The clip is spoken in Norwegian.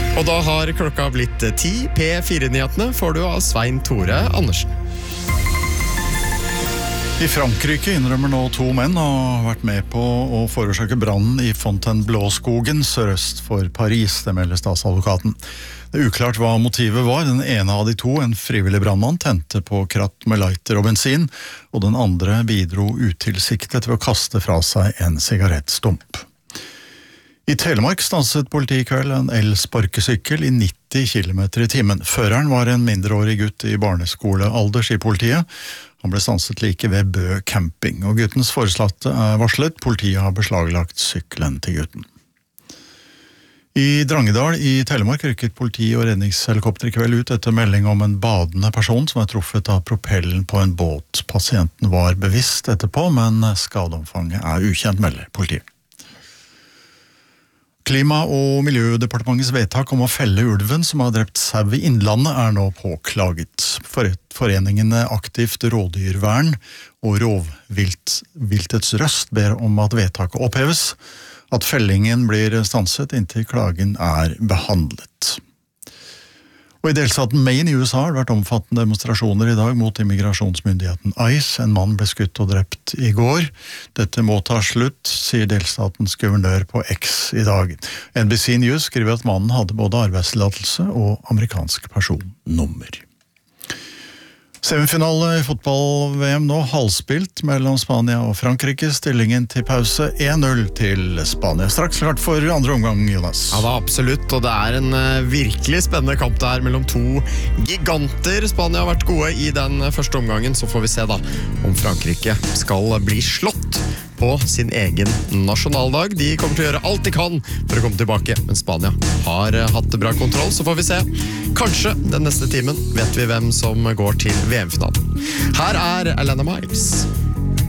Og da har klokka blitt 10. P4-nyhetene får du av Svein Tore Andersen. I Frankrike innrømmer nå 2 menn å ha vært med på å forårsake brannen i Fontainebleau-skogen sørøst for Paris, det melder statsadvokaten. Det er uklart hva motivet var. Den ene av de 2, en frivillig brannmann, tente på kratt med lighter og bensin, og den andre bidro utilsiktet ved å kaste fra seg en sigarettstump. I Telemark stanset politiet i kveld en elsparkesykkel i 90 km i timen. Føreren var en mindreårig gutt i barneskolealder, sier politiet. Han ble stanset like ved Bø camping, og guttens foresatte er varslet. Politiet har beslaglagt sykkelen til gutten. I Drangedal i Telemark rykket politi og redningshelikopter i kveld ut etter melding om en badende person som er truffet av propellen på en båt. Pasienten var bevisst etterpå, men skadeomfanget er ukjent, melder politiet. Klima- og miljødepartementets vedtak om å felle ulven som har drept sau i Innlandet er nå påklaget. Foreningene Aktivt rådyrvern og Rovviltets røst ber om at vedtaket oppheves, at fellingen blir stanset inntil klagen er behandlet. Og i delstaten Maine i USA har det vært omfattende demonstrasjoner i dag mot immigrasjonsmyndigheten ICE. En mann ble skutt og drept i går. Dette må ta slutt, sier delstatens guvernør på X i dag. NBC News skriver at mannen hadde både arbeidstillatelse og amerikansk personnummer. Semifinale i fotball-VM nå, halvspilt mellom Spania og Frankrike. Stillingen til pause 1-0 til Spania. Straks klart for andre omgang, Jonas. Ja, det er absolutt, og det er en virkelig spennende kamp der mellom 2 giganter. Spania har vært gode i den første omgangen, så får vi se da om Frankrike skal bli slått på sin egen nasjonaldag. De kommer til å gjøre alt de kan for å komme tilbake, men Spania har hatt bra kontroll, så får vi se. Kanskje den neste timen vet vi hvem som går til VM-finalen. Her er Alana Miles.